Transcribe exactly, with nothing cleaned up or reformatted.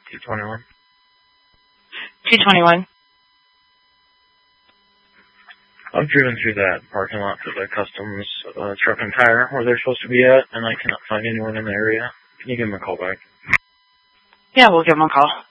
two twenty-one. two twenty-one. I've driven through that parking lot for the customs uh, truck and tire where they're supposed to be at, and I cannot find anyone in the area. Can you give them a call back? Yeah, we'll give them a call.